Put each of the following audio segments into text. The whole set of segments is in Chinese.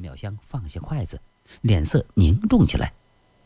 妙香放下筷子，脸色凝重起来。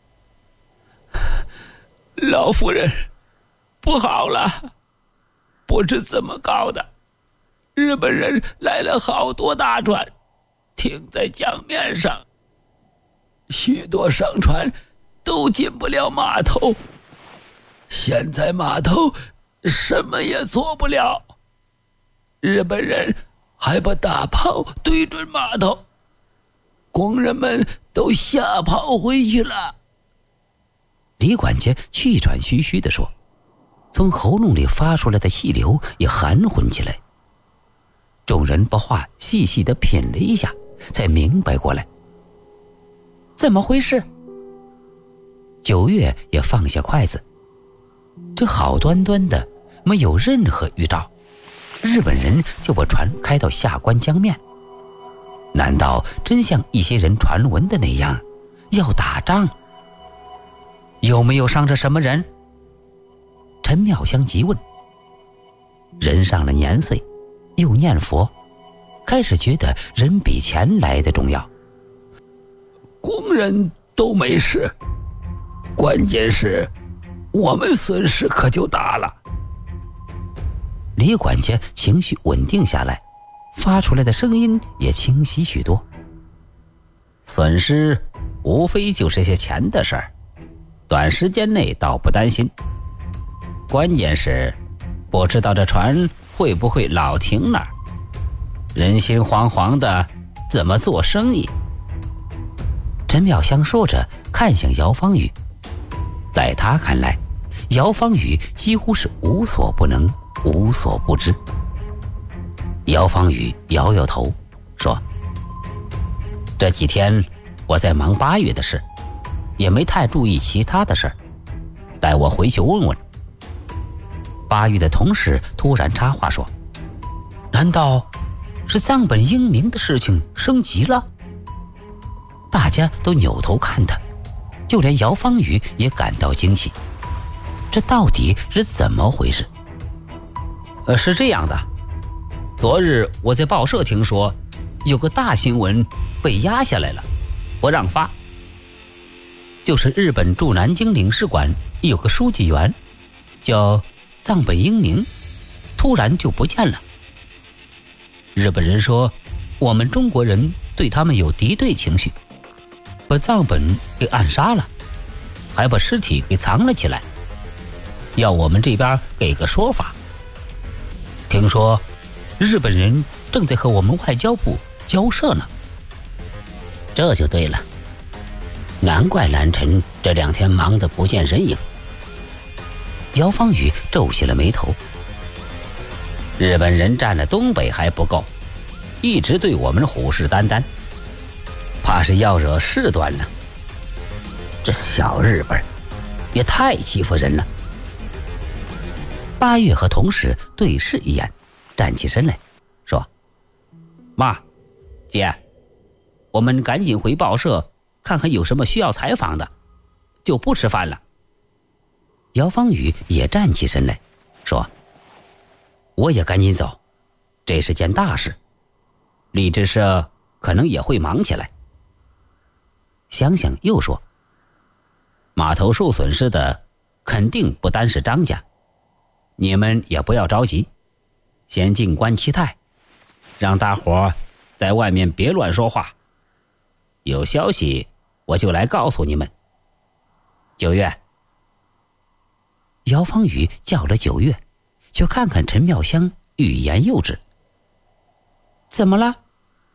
老夫人，不好了，不知怎么搞的，日本人来了好多大船，停在江面上，许多商船都进不了码头。现在码头什么也做不了，日本人还把大炮对准码头，工人们都吓跑回去了。 李管家气喘吁吁地说，从喉咙里发出来的气流也含混起来。众人把话细细地品了一下，才明白过来。怎么回事？九月也放下筷子。这好端端的没有任何预兆，日本人就把船开到下关江面，难道真像一些人传闻的那样要打仗？有没有伤着什么人？陈妙香急问。人上了年岁，又念佛，开始觉得人比钱来的重要。 工人都没事，关键是我们损失可就大了。 李管家情绪稳定下来，发出来的声音也清晰许多。损失无非就是些钱的事儿，短时间内倒不担心，关键是不知道这船会不会老停那儿，人心惶惶的，怎么做生意？陈妙香说着看向姚芳雨，在他看来，姚芳雨几乎是无所不能，无所不知。姚芳雨摇摇头说，这几天我在忙8月的事，也没太注意其他的事儿，待我回去问问。8月的同事突然插话说，难道是藏本英明的事情升级了？大家都扭头看他，就连姚芳雨也感到惊奇，这到底是怎么回事？是这样的，昨日我在报社听说，有个大新闻被压下来了，不让发。就是日本驻南京领事馆有个书记员，叫藏本英明，突然就不见了。日本人说，我们中国人对他们有敌对情绪，把藏本给暗杀了，还把尸体给藏了起来，要我们这边给个说法。听说日本人正在和我们外交部交涉呢。这就对了，难怪蓝晨这2天忙得不见人影。姚芳雨皱起了眉头。日本人占了东北还不够，一直对我们虎视眈眈，怕是要惹事端了。这小日本也太欺负人了。8月和同事对视一眼，站起身来说，妈，姐，我们赶紧回报社看看有什么需要采访的，就不吃饭了。姚芳雨也站起身来说，我也赶紧走，这是件大事，励志社可能也会忙起来。想想又说，码头受损失的肯定不单是张家，你们也不要着急，先静观其态，让大伙在外面别乱说话，有消息我就来告诉你们。9月。姚芳雨叫了9月，却看看陈妙香，欲言又止。怎么了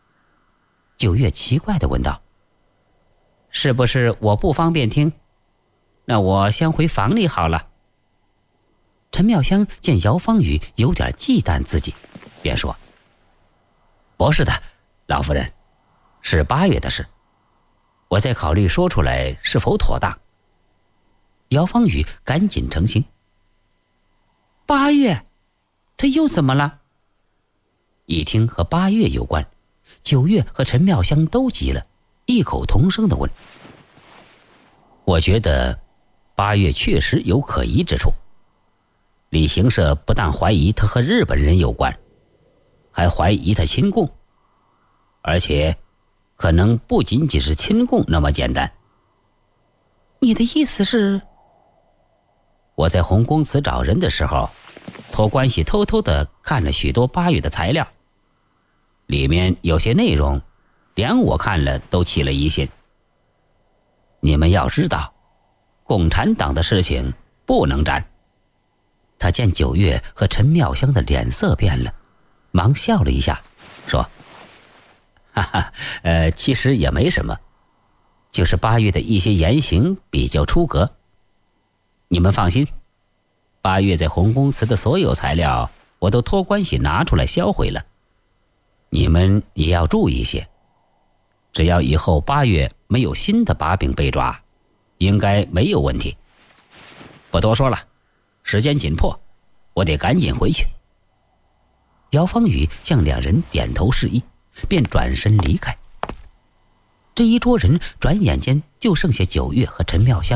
？9月奇怪地问道。是不是我不方便听？那我先回房里好了。陈妙香见姚芳雨有点忌惮自己，便说，不是的，老夫人，是8月的事，我在考虑说出来是否妥当。姚芳雨赶紧澄清。8月，他又怎么了？一听和8月有关，9月和陈妙香都急了，异口同声地问。我觉得8月确实有可疑之处，旅行社不但怀疑他和日本人有关，还怀疑他亲共，而且可能不仅仅是亲共那么简单。 你的意思是？ 我在洪公祠找人的时候，托关系偷偷地看了许多8月的材料，里面有些内容，连我看了都起了疑心。你们要知道，共产党的事情不能沾。他见9月和陈妙香的脸色变了，忙笑了一下，说：“哈哈，其实也没什么，就是8月的一些言行比较出格。你们放心，8月在洪公祠的所有材料，我都托关系拿出来销毁了。你们也要注意些，只要以后8月没有新的把柄被抓，应该没有问题。不多说了，时间紧迫，我得赶紧回去。”姚芳雨向2人点头示意，便转身离开。这一桌人转眼间就剩下9月和陈妙香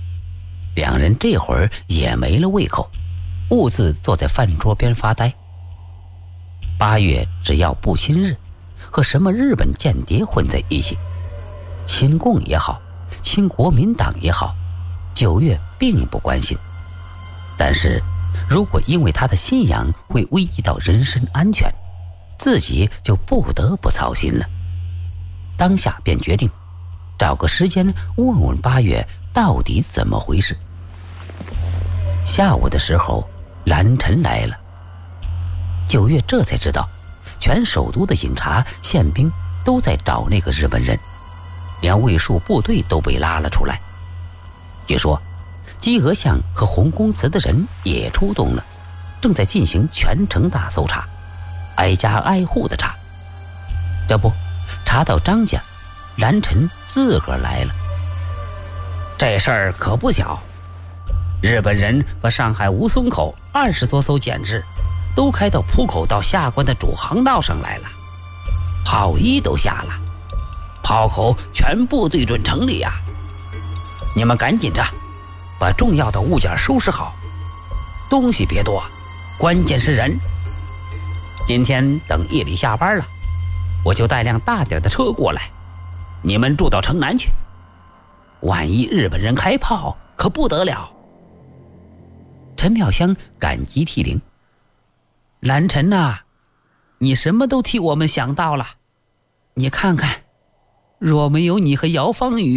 ，2人这会儿也没了胃口，兀自坐在饭桌边发呆。8月只要不亲日，和什么日本间谍混在一起，亲共也好，亲国民党也好，9月并不关心。但是如果因为他的信仰会危及到人身安全，自己就不得不操心了。当下便决定找个时间问问8月到底怎么回事。下午的时候，蓝晨来了。9月这才知道，全首都的警察、宪兵都在找那个日本人，连卫戍部队都被拉了出来。据说鸡鹅巷和洪公祠的人也出动了，正在进行全城大搜查，挨家挨户的查。这不，查到张家，蓝晨自个儿来了。这事儿可不小，日本人把上海吴淞口20多艘简制都开到浦口到下关的主航道上来了，炮衣都下了，炮口全部对准城里呀。你们赶紧着把重要的物件收拾好，东西别多，关键是人。今天等夜里下班了，我就带辆大点的车过来，你们住到城南去，万一日本人开炮可不得了。陈妙香感激涕零：“蓝晨啊，你什么都替我们想到了。你看看，若没有你和姚芳雨，